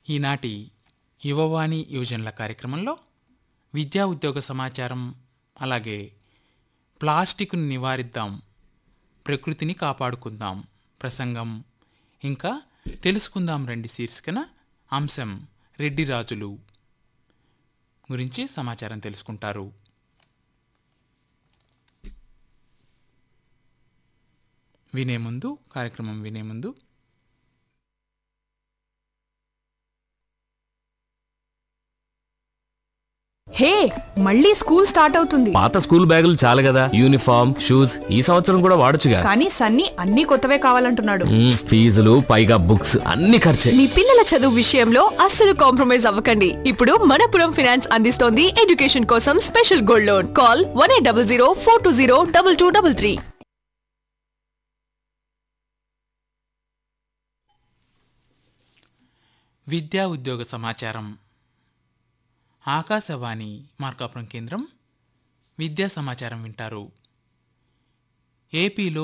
ఈనాటి యువవాణి యువజనుల కార్యక్రమంలో విద్యా ఉద్యోగ సమాచారం, అలాగే ప్లాస్టిక్ను నివారిద్దాం, ప్రకృతిని కాపాడుకుందాం ప్రసంగం, ఇంకా తెలుసుకుందాం రండి శీర్షికన అంశం రెడ్డి రాజులు గురించి సమాచారం తెలుసుకుంటారు. కార్యక్రమం వినే ముందు హే, మళ్ళీ స్కూల్ స్టార్ట్ అవుతుంది. పాత స్కూల్ బ్యాగులు చాలు కదా, యూనిఫామ్, షూస్ ఈ సంవత్సరం కూడా వాడొచ్చుగా. కానీ సన్నీ అన్ని కొత్తవే కావాలంటున్నాడు. ఫీజులు పైగా బుక్స్ అన్ని ఖర్చే. మీ పిల్లల చదువు విషయంలో అస్సలు కాంప్రమైజ్ అవ్వకండి. ఇప్పుడు మనపురం ఫైనాన్స్ అందిస్తోంది ఎడ్యుకేషన్ కోసం స్పెషల్ గోల్డ్ లోన్. కాల్ 1800 420 2233. విద్యా ఉద్యోగ సమాచారం. ఆకాశవాణి మార్కాపురం కేంద్రం విద్యా సమాచారం వింటారు. ఏపీలో